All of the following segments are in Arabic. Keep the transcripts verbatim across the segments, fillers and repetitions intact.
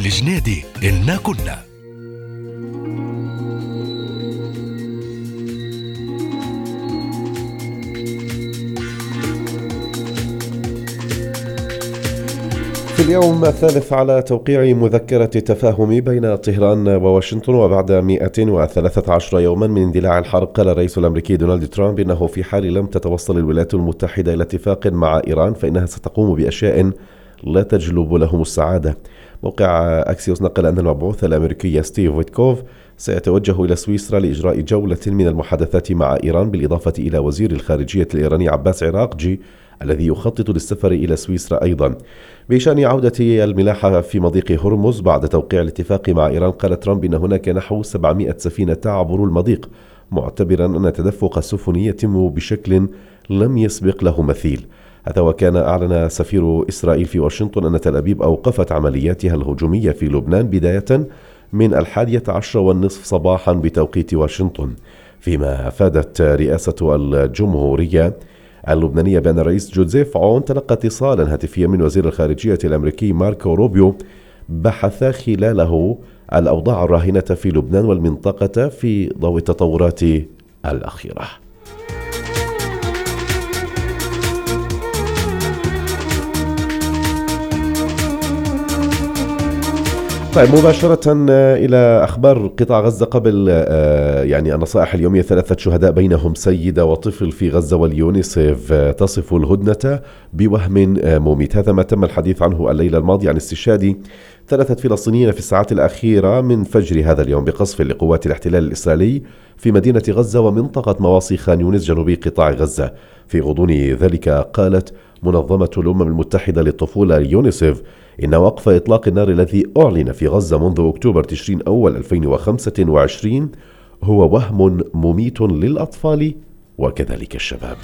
الجنيدي إلنا كنا. في اليوم الثالث على توقيع مذكرة تفاهم بين طهران وواشنطن وبعد مئة وثلاثة عشر يوما من اندلاع الحرب، قال الرئيس الأمريكي دونالد ترامب إنه في حال لم تتوصل الولايات المتحدة إلى اتفاق مع إيران فإنها ستقوم بأشياء لا تجلب لهم السعادة. موقع أكسيوس نقل أن المبعوث الأمريكي ستيف ويتكوف سيتوجه إلى سويسرا لإجراء جولة من المحادثات مع إيران، بالإضافة إلى وزير الخارجية الإيراني عباس عراقجي الذي يخطط للسفر إلى سويسرا أيضا. بشأن عودة الملاحة في مضيق هرمز بعد توقيع الاتفاق مع إيران، قال ترامب إن هناك نحو سبعمائة سفينة تعبر المضيق، معتبرا أن تدفق السفن يتم بشكل لم يسبق له مثيل. هذا وكان أعلن سفير إسرائيل في واشنطن أن تل أبيب أوقفت عملياتها الهجومية في لبنان بداية من الحادية عشر والنصف صباحا بتوقيت واشنطن، فيما أفادت رئاسة الجمهورية اللبنانية بأن الرئيس جوزيف عون تلقى اتصالا هاتفيا من وزير الخارجية الأمريكي ماركو روبيو بحث خلاله الأوضاع الراهنة في لبنان والمنطقة في ضوء التطورات الأخيرة. طيب، مباشرة إلى أخبار قطاع غزة. قبل يعني النصائح اليومية، ثلاثة شهداء بينهم سيدة وطفل في غزة، واليونيسيف تصف الهدنة بوهم مميت. هذا ما تم الحديث عنه الليلة الماضية عن استشهاد ثلاثة فلسطينيين في الساعات الأخيرة من فجر هذا اليوم بقصف لقوات الاحتلال الإسرائيلي في مدينة غزة ومنطقة مواصي خان يونس جنوب قطاع غزة. في غضون ذلك قالت منظمة الأمم المتحدة للطفولة يونيسيف إن وقف إطلاق النار الذي أعلن في غزة منذ أكتوبر تشرين أول ألفين وخمسة وعشرين هو وهم مميت للأطفال وكذلك الشباب.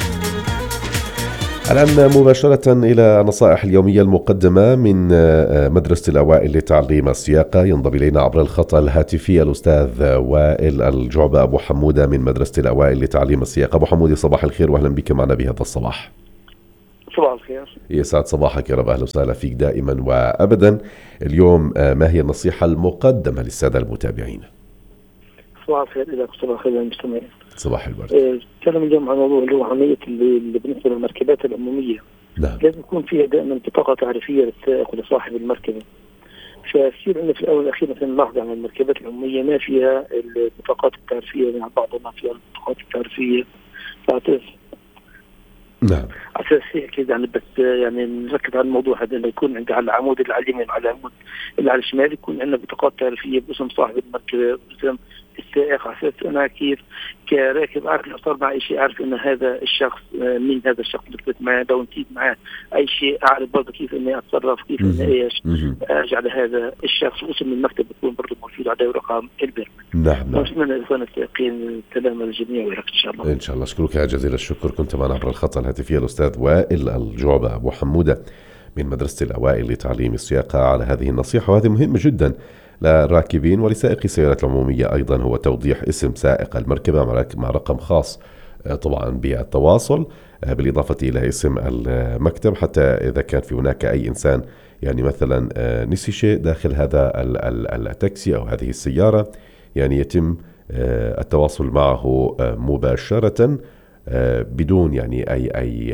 الآن مباشرة إلى النصائح اليومية المقدمة من مدرسة الأوائل لتعليم السياقة. ينضم إلينا عبر الخط الهاتفي الأستاذ وائل الجعبة أبو حمودة من مدرسة الأوائل لتعليم السياقة. أبو حمودة، صباح الخير وأهلا بك معنا بهذا الصباح. صباح الخير. يسعد صباحك يا رب، أهلا وسهلا فيك دائما وأبدا. اليوم ما هي النصيحة المقدمة للسادة المتابعين؟ صباح الخير لك وصباح الخير للمستمعين. صباح الورد. نتكلم اليوم عن موضوع اللي هو أهمية اللي بالنسبة للمركبات العمومية. نعم. لازم يكون فيها دائما بطاقة تعريفية للسائق ولصاحب المركبة. فكثير إنه في الأول والأخير مثلا نلاحظ عن المركبات العمومية ما فيها البطاقات التعريفية، يعني بعضها ما فيها البطاقات التعريفية. فأعتقد نعم. أساس هيك يعني بس يعني نركز على الموضوع هذا، إنه يكون عند على العمود اللي على اليمين وعلى العمود اللي على الشمال يكون عندنا بطاقات تعريفية باسم صاحب المركبة، باسم السائق، على أساس أنا كيف كراكب أعرف لو صار معي شيء أعرف إن هذا الشخص من هذا الشخص اللي كنت معه، لو نسيت معه أي شيء أعرف برضه كيف إني أتصرف، كيف إني إيش أرجع لهذا الشخص. واسم المكتب بيكون برضه موجود عليه ورقم البرمج. نعم نعم. نتمنى إخوان السائقين سلام الجميع وياك إن شاء الله. إن شاء الله. أشكرك يا جزيل الشكر. كنت معنا عبر الخط الهاتفي الأستاذ وائل الجعبة أبو حمودة من مدرسة الأوائل لتعليم السياقة على هذه النصيحة، وهذه مهمة جدا للراكبين ولسائقي السيارات العمومية أيضا، هو توضيح اسم سائق المركبة مع رقم خاص طبعا بالتواصل، بالإضافة إلى اسم المكتب، حتى إذا كان في هناك أي إنسان يعني مثلا نسي شيء داخل هذا التاكسي أو هذه السيارة، يعني يتم التواصل معه مباشرة بدون يعني أي أي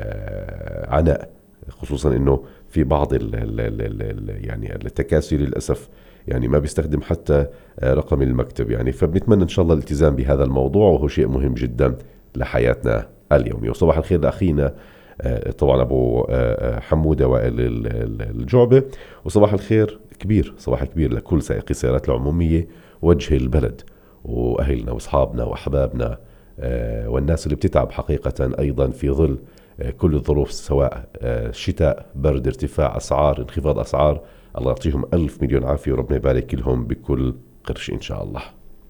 عناء، خصوصا إنه في بعض ال ال ال يعني التكاسي للأسف يعني ما بيستخدم حتى رقم المكتب يعني. فبنتمنى إن شاء الله الالتزام بهذا الموضوع، وهو شيء مهم جدا لحياتنا اليومية. وصباح الخير لأخينا طبعا أبو حمودة وائل الجعبة، وصباح الخير كبير، صباح كبير لكل سائقي السيارات العمومية وجه البلد وأهلنا وأصحابنا وأحبابنا والناس اللي بتتعب حقيقة أيضا في ظل كل الظروف، سواء شتاء، برد، ارتفاع أسعار، انخفاض أسعار. الله يعطيهم ألف مليون عافية وربنا يبارك لهم بكل قرش إن شاء الله.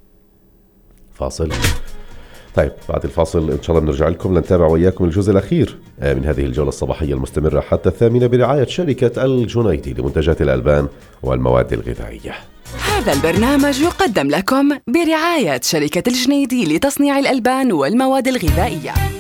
فاصل. طيب، بعد الفاصل إن شاء الله بنرجع لكم لنتابع وإياكم الجزء الأخير من هذه الجولة الصباحية المستمرة حتى الثامنة برعاية شركة الجنيدي لمنتجات الألبان والمواد الغذائية. هذا البرنامج يقدم لكم برعاية شركة الجنيدي لتصنيع الألبان والمواد الغذائية.